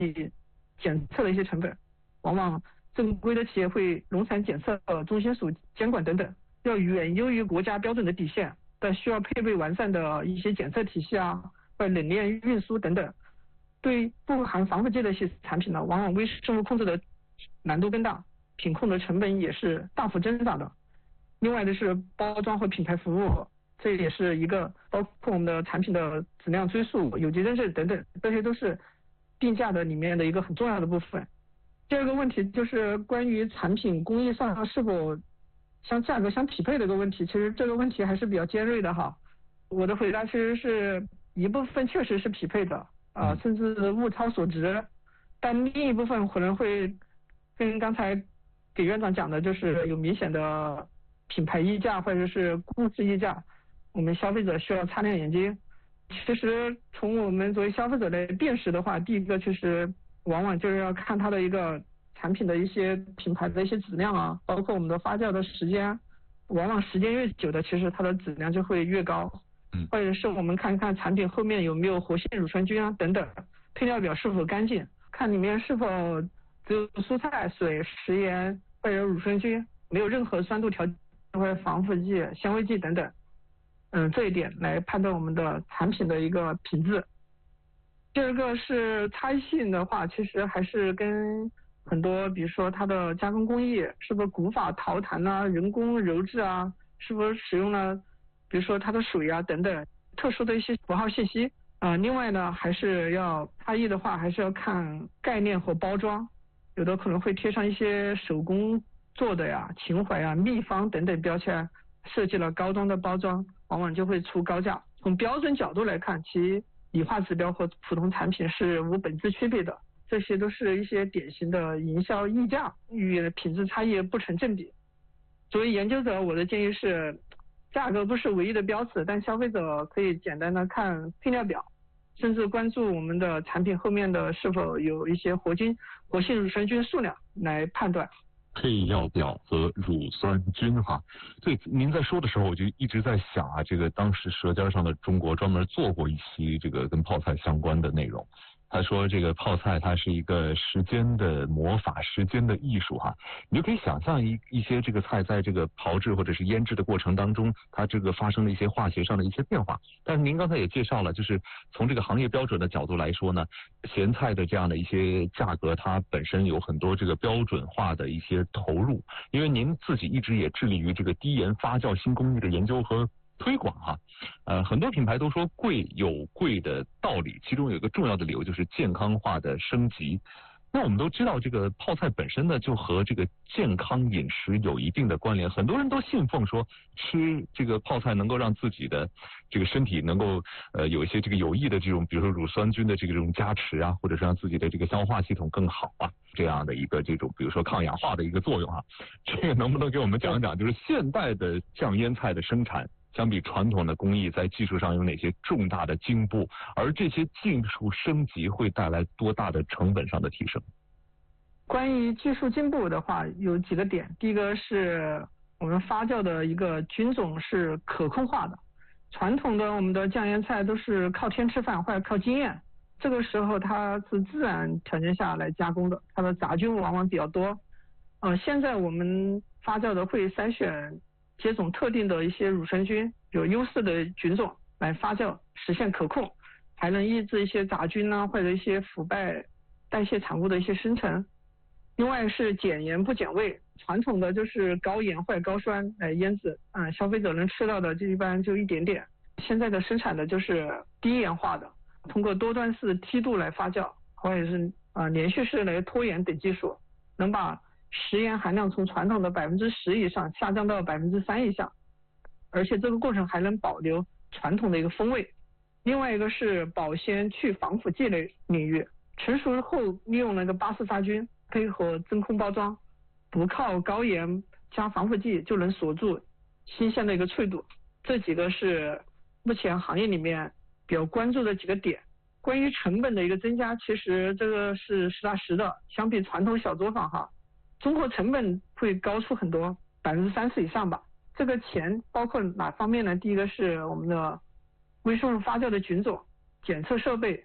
检测的一些成本，往往正规的企业会农产检测中心署监管等等，要远优于国家标准的底线，但需要配备完善的一些检测体系啊，或者冷链运输等等。对不含防腐剂的一些产品呢，往往微生物控制的难度更大，品控的成本也是大幅增长的。另外的是包装和品牌服务，这也是一个包括我们的产品的质量追溯、有机认证等等，这些都是定价的里面的一个很重要的部分。第二个问题就是关于产品工艺上是否价格相匹配的一个问题，其实这个问题还是比较尖锐的哈。我的回答其实是一部分确实是匹配的，甚至物超所值，但另一部分可能会跟刚才给院长讲的，就是有明显的品牌溢价或者是公司溢价，我们消费者需要擦亮眼睛。其实从我们作为消费者来辨识的话，第一个其实往往就是要看它的一个产品的一些品牌的一些质量啊，包括我们的发酵的时间，往往时间越久的，其实它的质量就会越高。或者是我们看看产品后面有没有活性乳酸菌啊等等，配料表是否干净，看里面是否只有蔬菜、水、食盐或者乳酸菌，没有任何酸度调节或者防腐剂、香味剂等等。这一点来判断我们的产品的一个品质。第二个是差异性的话，其实还是跟很多，比如说它的加工工艺是否古法陶坛啊、人工揉制啊，是否使用了比如说它的水啊等等特殊的一些符号信息。另外呢，还是要差异的话，还是要看概念和包装，有的可能会贴上一些手工做的呀、情怀啊、秘方等等标签，设计了高端的包装，往往就会出高价。从标准角度来看，其理化指标和普通产品是无本质区别的，这些都是一些典型的营销溢价，与品质差异不成正比。作为研究者，我的建议是，价格不是唯一的标尺，但消费者可以简单的看配料表，甚至关注我们的产品后面的是否有一些活性乳酸菌数量来判断。 配料表和乳酸菌哈，对，您在说的时候我就一直在想啊，这个当时《舌尖上的中国》专门做过一期这个跟泡菜相关的内容。他说这个泡菜它是一个时间的魔法，时间的艺术哈，你就可以想象一些这个菜在这个炮制或者是腌制的过程当中，它这个发生了一些化学上的一些变化。但是您刚才也介绍了，就是从这个行业标准的角度来说呢，咸菜的这样的一些价格，它本身有很多这个标准化的一些投入，因为您自己一直也致力于这个低盐发酵新工艺的研究和推广哈。很多品牌都说贵有贵的道理，其中有一个重要的理由就是健康化的升级。那我们都知道这个泡菜本身呢就和这个健康饮食有一定的关联，很多人都信奉说吃这个泡菜能够让自己的这个身体能够有一些这个有益的这种比如说乳酸菌的这种加持啊，或者是让自己的这个消化系统更好啊，这样的一个这种比如说抗氧化的一个作用啊。这个能不能给我们讲一讲，就是现代的酱腌菜的生产相比传统的工艺在技术上有哪些重大的进步，而这些技术升级会带来多大的成本上的提升？ 关于技术进步的话，有几个点。第一个是我们发酵的一个菌种是可控化的，传统的我们的酱腌菜都是靠天吃饭或者靠经验，这个时候它是自然条件下来加工的，它的杂菌往往比较多。现在我们发酵的会筛选接种特定的一些乳酸菌，有优势的菌种来发酵，实现可控，还能抑制一些杂菌啊或者一些腐败代谢产物的一些生成。另外是减盐不减味，传统的就是高盐或者高酸来腌制，消费者能吃到的就一般就一点点。现在的生产的就是低盐化的，通过多段式梯度来发酵，或者是连续式来脱盐等技术，能把食盐含量从传统的10%以上下降到3%以下，而且这个过程还能保留传统的一个风味。另外一个是保鲜去防腐剂类领域，成熟后利用那个巴氏杀菌，配合真空包装，不靠高盐加防腐剂就能锁住新鲜的一个脆度。这几个是目前行业里面比较关注的几个点。关于成本的一个增加，其实这个是实打实的，相比传统小作坊哈，综合成本会高出很多，30%以上吧。这个钱包括哪方面呢？第一个是我们的微生物发酵的菌种、检测设备、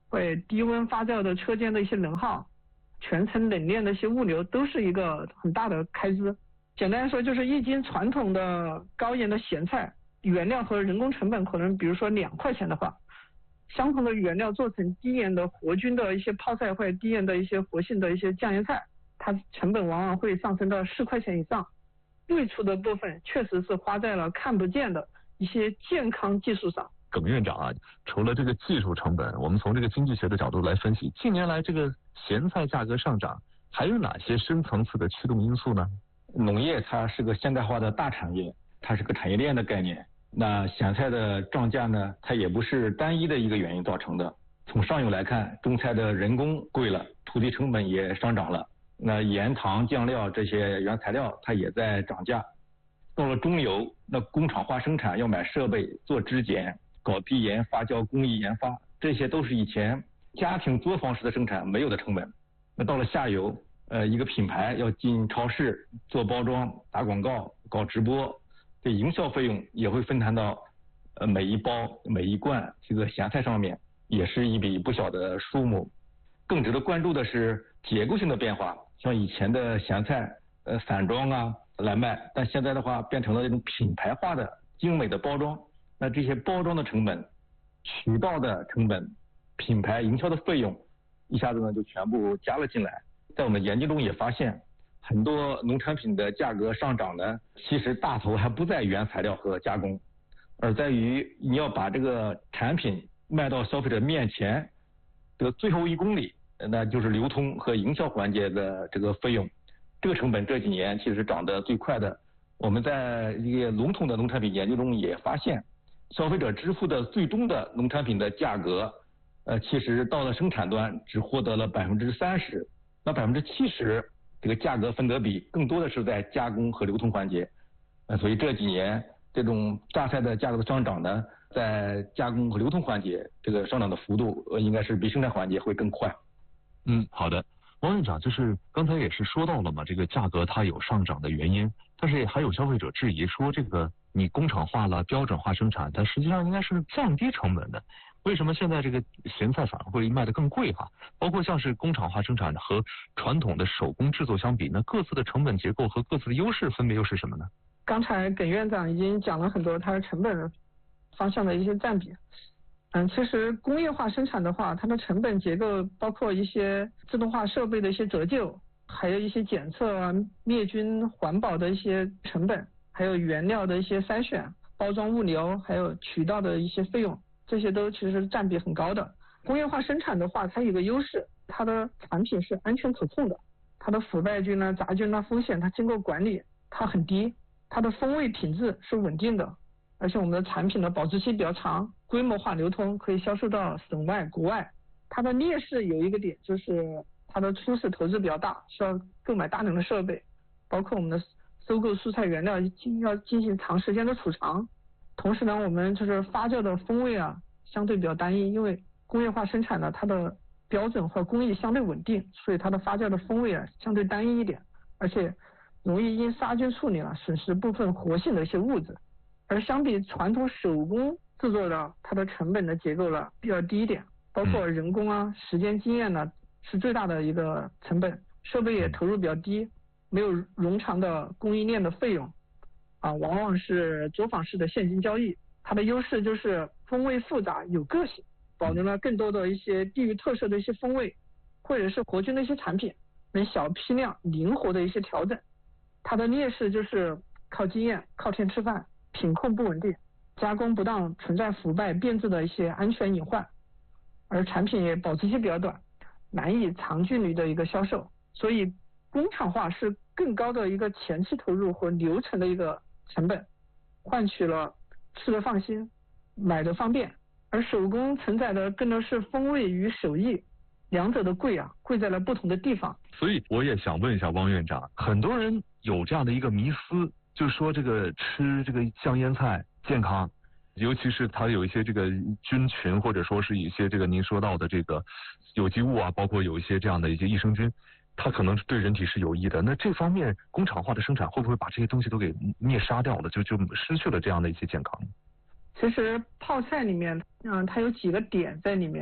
会低温发酵的车间的一些能耗，全程冷链的一些物流都是一个很大的开支。简单说就是一斤传统的高盐的咸菜，原料和人工成本可能比如说2块钱的话，相同的原料做成低盐的活菌的一些泡菜或者低盐的一些活性的一些酱油菜，它成本往往会上升到4块钱以上。最初的部分确实是花在了看不见的一些健康技术上。 耿院长啊，除了这个技术成本，我们从这个经济学的角度来分析，近年来这个咸菜价格上涨，还有哪些深层次的驱动因素呢？ 农业它是个现代化的大产业，它是个产业链的概念。那咸菜的涨价呢，它也不是单一的一个原因造成的。从上游来看，种菜的人工贵了，土地成本也上涨了。那盐、糖、酱料这些原材料它也在涨价。到了中游，那工厂化生产要买设备、做质检、搞低盐发酵工艺研发，这些都是以前家庭作坊式的生产没有的成本。那到了下游，一个品牌要进超市做包装、打广告、搞直播，这营销费用也会分摊到每一包、每一罐这个咸菜上面，也是一笔不小的数目。更值得关注的是结构性的变化，像以前的咸菜散装啊来卖，但现在的话变成了这种品牌化的精美的包装。那这些包装的成本、渠道的成本、品牌营销的费用，一下子呢就全部加了进来。在我们研究中也发现，很多农产品的价格上涨呢，其实大头还不在原材料和加工，而在于你要把这个产品卖到消费者面前的最后1公里，那就是流通和营销环节的这个费用。这个成本这几年其实涨得最快的。我们在一个笼统的农产品研究中也发现，消费者支付的最终的农产品的价格，其实到了生产端只获得了30%，那70%这个价格分得比更多的是在加工和流通环节。所以这几年这种榨菜的价格的上涨呢，在加工和流通环节这个上涨的幅度应该是比生产环节会更快。 好的。王院长，就是刚才也是说到了嘛，这个价格它有上涨的原因，但是还有消费者质疑说，这个你工厂化了、标准化生产，它实际上应该是降低成本的，为什么现在这个咸菜反而会卖得更贵哈？包括像是工厂化生产和传统的手工制作相比，那各自的成本结构和各自的优势分别又是什么呢？ 刚才耿院长已经讲了很多它的成本方向的一些占比。其实工业化生产的话，它的成本结构包括一些自动化设备的一些折旧，还有一些检测啊、灭菌、环保的一些成本，还有原料的一些筛选、包装物流，还有渠道的一些费用，这些都其实占比很高的。工业化生产的话，它有个优势，它的产品是安全可控的，它的腐败菌啊、杂菌啊风险它经过管理它很低，它的风味品质是稳定的，而且我们的产品的保质期比较长，规模化流通，可以销售到省外、国外。它的劣势有一个点，就是它的初始投资比较大，需要购买大量的设备，包括我们的收购蔬菜原料要进行长时间的储藏。同时呢，我们就是发酵的风味啊相对比较单一，因为工业化生产呢，它的标准和工艺相对稳定，所以它的发酵的风味啊相对单一一点，而且容易因杀菌处理损失部分活性的一些物质。而相比传统手工制作的，它的成本的结构比较低一点，包括人工啊、时间经验呢是最大的一个成本，设备也投入比较低，没有冗长的供应链的费用，往往是作坊式的现金交易。它的优势就是风味复杂有个性，保留了更多的一些地域特色的一些风味，或者是活菌的一些产品，能小批量灵活的一些调整。它的劣势就是靠经验、靠天吃饭，品控不稳定，加工不当存在腐败变质的一些安全隐患，而产品也保质期比较短，难以长距离的一个销售。所以工厂化是更高的一个前期投入和流程的一个成本，换取了吃得放心、买得方便。而手工承载的更多是风味与手艺，两者的贵在了不同的地方。 所以我也想问一下汪院长，很多人有这样的一个迷思，就是说这个吃这个香烟菜健康，尤其是它有一些这个菌群，或者说是一些这个您说到的这个有机物啊，包括有一些这样的一些益生菌，它可能对人体是有益的。那这方面工厂化的生产会不会把这些东西都给灭杀掉了，就失去了这样的一些健康？ 其实泡菜里面，它有几个点在里面。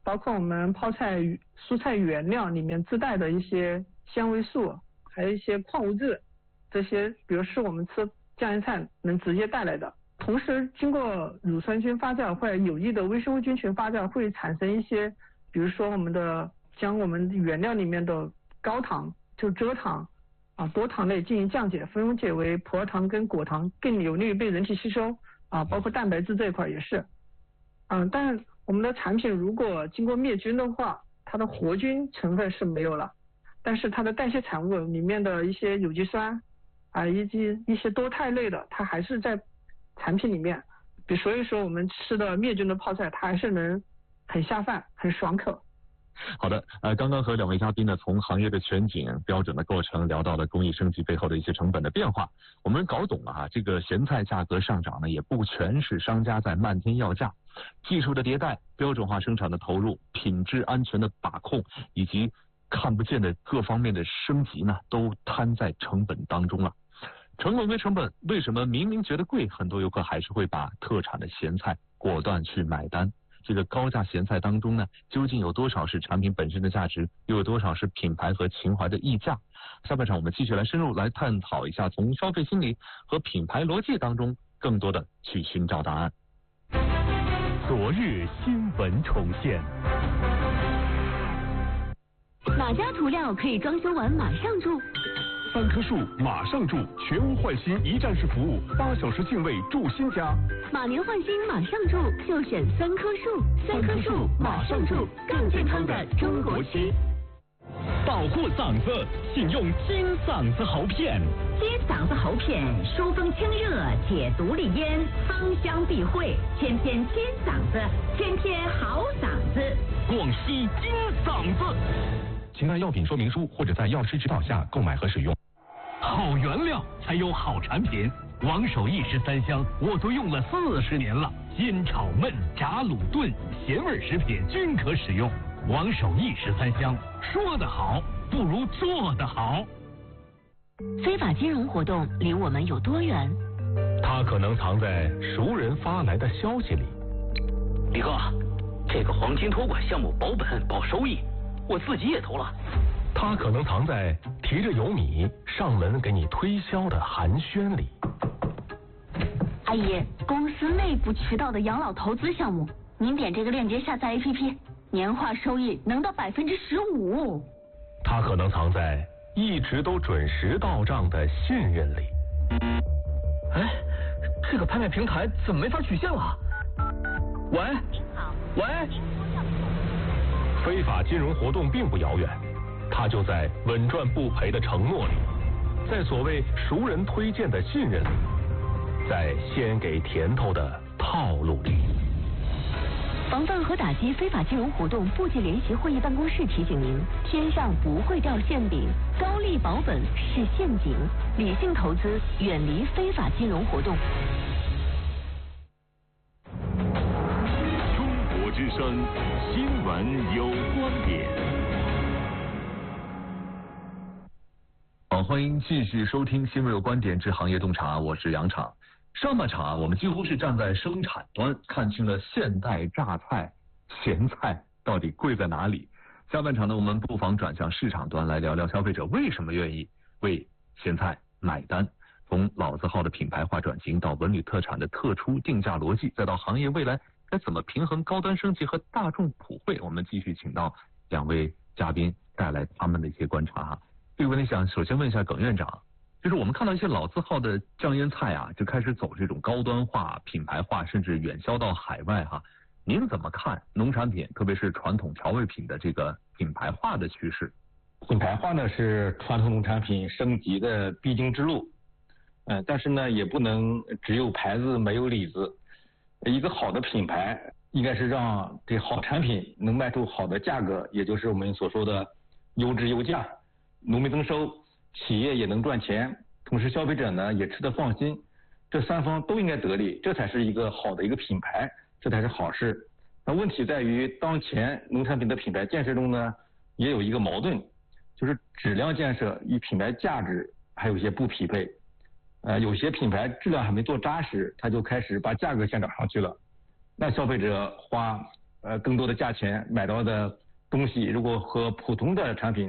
包括我们泡菜、蔬菜原料里面自带的一些纤维素，还有一些矿物质，这些比如是我们吃酱油菜能直接带来的。同时，经过乳酸菌发酵或者有益的微生物菌群发酵，会产生一些，比如说将我们原料里面的高糖，就蔗糖多糖类进行降解，分解为葡萄糖跟果糖，更有利于被人体吸收包括蛋白质这一块也是。但我们的产品如果经过灭菌的话，它的活菌成分是没有了，但是它的代谢产物里面的一些有机酸以及一些多肽类的，它还是在产品里面。所以说我们吃的灭菌的泡菜，它还是能很下饭，很爽口。 好的，刚刚和两位嘉宾呢，从行业的全景、标准的构成，聊到了工艺升级背后的一些成本的变化。我们搞懂了这个咸菜价格上涨呢，也不全是商家在漫天要价，技术的迭代、标准化生产的投入、品质安全的把控，以及看不见的各方面的升级呢，都摊在成本当中了。成本归成本，为什么明明觉得贵，很多游客还是会把特产的咸菜果断去买单？这个高价咸菜当中呢，究竟有多少是产品本身的价值，又有多少是品牌和情怀的溢价？下半场我们继续来深入来探讨一下，从消费心理和品牌逻辑当中，更多的去寻找答案。 昨日新闻重现。 哪家涂料可以装修完马上住 ？3棵树马上住，全屋换新一站式服务，8小时净位住新家。 马年换新马上住，就选3棵树，3棵树马上住，更健康的中国区。 保护嗓子，请用金嗓子喉片。 金嗓子喉片，疏风清热，解毒利咽，芳香避秽，天天金嗓子，天天好嗓子。 广西金嗓子。请看药品说明书或者在药师指导下购买和使用。好原料才有好产品，王守义13香我都用了40年了，煎炒焖炸卤炖咸味食品均可使用。王守义13香，说得好不如做得好。 非法金融活动离我们有多远？ 它可能藏在熟人发来的消息里。 李哥，这个黄金托管项目保本保收益，我自己也投了。 它可能藏在提着油米上门给你推销的寒暄里。 阿姨，公司内部渠道的养老投资项目，您点这个链接下载 APP， 年化收益能到15%。 它可能藏在一直都准时到账的信任里。 哎，这个拍卖平台怎么没法取现了？喂， 您好， 喂。 非法金融活动并不遥远，它就在稳赚不赔的承诺里，在所谓熟人推荐的信任里，在先给甜头的套路里。 防范和打击非法金融活动部际联席会议办公室提醒您：天上不会掉馅饼，高利保本是陷阱，理性投资，远离非法金融活动。 中国之声新闻有观点。 好，欢迎继续收听新闻有观点之行业洞察，我是杨昶。上半场我们几乎是站在生产端，看清了现代榨菜、咸菜到底贵在哪里。下半场呢，我们不妨转向市场端来聊聊消费者为什么愿意为咸菜买单。从老字号的品牌化转型到文旅特产的特殊定价逻辑，再到行业未来该怎么平衡高端升级和大众普惠，我们继续请到两位嘉宾带来他们的一些观察哈。这个问题想首先问一下耿院长，就是我们看到一些老字号的酱腌菜就开始走这种高端化、品牌化，甚至远销到海外哈。您怎么看农产品，特别是传统调味品的这个品牌化的趋势？ 品牌化呢是传统农产品升级的必经之路，但是呢也不能只有牌子没有里子。一个好的品牌应该是让这好产品能卖出好的价格，也就是我们所说的优质优价，农民增收，企业也能赚钱，同时消费者呢也吃得放心，这三方都应该得利，这才是一个好的一个品牌，这才是好事。那问题在于当前农产品的品牌建设中呢，也有一个矛盾，就是质量建设与品牌价值还有一些不匹配。有些品牌质量还没做扎实，它就开始把价格先涨上去了，那消费者花更多的价钱买到的东西，如果和普通的产品